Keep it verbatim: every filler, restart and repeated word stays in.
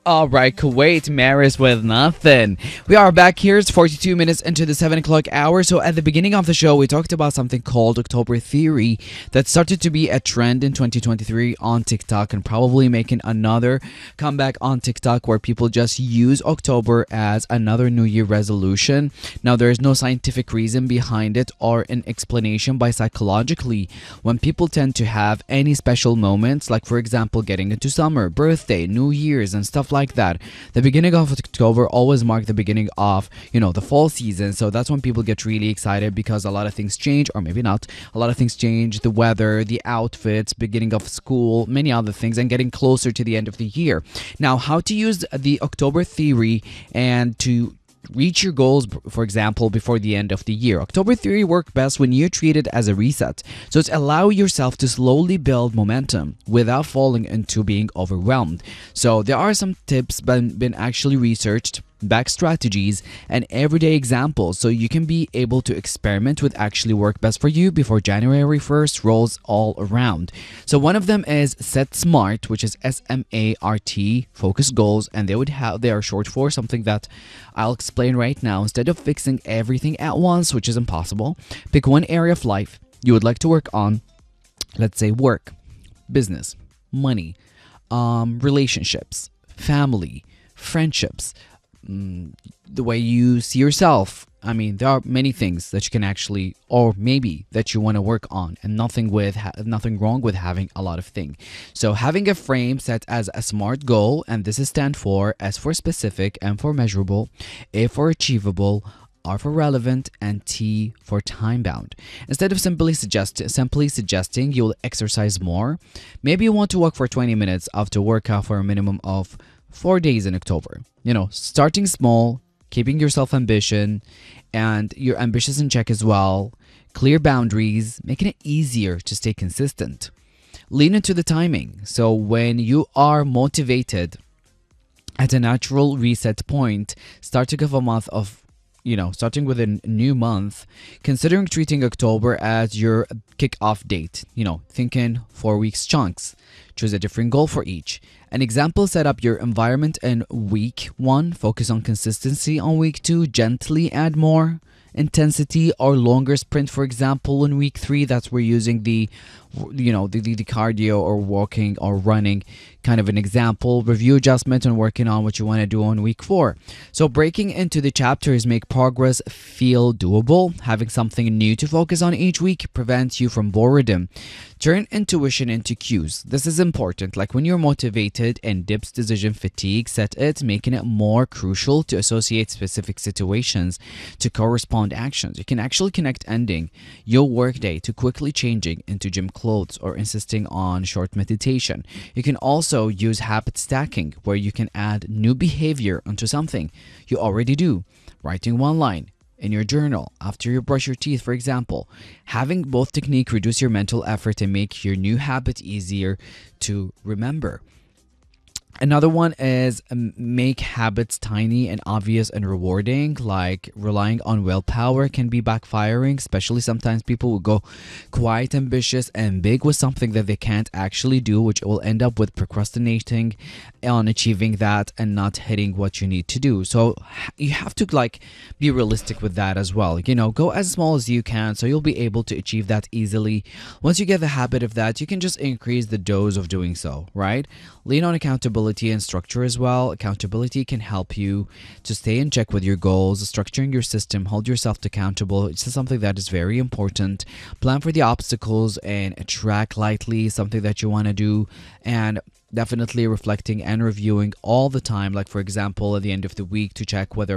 All right, Kuwait Maris with nothing. We are back here. It's forty-two minutes into the seven o'clock hour. So, at the beginning of the show, we talked about something called October Theory that started to be a trend in twenty twenty-three on TikTok and probably making another comeback on TikTok where people just use October as another New Year resolution. Now, there is no scientific reason behind it or an explanation, by psychologically, when people tend to have any special moments, like, for example, getting into summer, birthday, New Year's, and stuff like that. The beginning of October always mark the beginning of, you know, the fall season. So that's when people get really excited because a lot of things change, or maybe not. A lot of things change, the weather, the outfits, beginning of school, many other things, and getting closer to the end of the year. Now, how to use the October theory and to reach your goals, for example, before the end of the year. October theory work best when you treat it as a reset. So it's allow yourself to slowly build momentum without falling into being overwhelmed. So there are some tips been, been actually researched, back strategies, and everyday examples so you can be able to experiment with actually work best for you before January first rolls all around. So one of them is Set Smart, which is S M A R T, focus goals, and they would have they are short for something that I'll explain right now. Instead of fixing everything at once, which is impossible, pick one area of life you would like to work on. Let's say work, business, money, um, relationships, family, friendships, Mm, the way you see yourself. I mean, there are many things that you can actually, or maybe that you want to work on, and nothing with ha- nothing wrong with having a lot of things. So having a frame set as a SMART goal, and this is stand for S for specific, M for measurable, A for achievable, R for relevant, and T for time bound. Instead of simply suggest simply suggesting you'll exercise more, maybe you want to walk for twenty minutes after workout for a minimum of four days in October. You know, starting small, keeping yourself ambition, and your ambitious in check as well. Clear boundaries, making it easier to stay consistent. Lean into the timing. So when you are motivated at a natural reset point, start to give a month of you know, starting with a new month, considering treating October as your kick-off date. You know, thinking four weeks chunks. Choose a different goal for each. An example, set up your environment in week one, focus on consistency on week two, gently add more intensity or longer sprint, for example, in week three. That's where using the you know the, the, the cardio or walking or running kind of an example. Review adjustment and working on what you want to do on week four. So breaking into the chapters make progress feel doable. Having something new to focus on each week prevents you from boredom. Turn intuition into cues. This is important. Like when you're motivated and dips decision fatigue, set it, making it more crucial to associate specific situations to correspond actions. You can actually connect ending your workday to quickly changing into gym clothes or insisting on short meditation. You can also use habit stacking, where you can add new behavior onto something you already do. Writing one line in your journal after you brush your teeth, for example. Having both technique reduce your mental effort and make your new habit easier to remember. Another one is um, make habits tiny and obvious and rewarding. Like relying on willpower can be backfiring, especially sometimes people will go quite ambitious and big with something that they can't actually do, which will end up with procrastinating on achieving that and not hitting what you need to do. So you have to like be realistic with that as well. You know, go as small as you can so you'll be able to achieve that easily. Once you get the habit of that, you can just increase the dose of doing so, right? Lean on accountability and structure as well. Accountability can help you to stay in check with your goals. Structuring your system, hold yourself accountable. It's something that is very important. Plan for the obstacles and track lightly something that you want to do, and definitely reflecting and reviewing all the time. Like for example, at the end of the week to check whether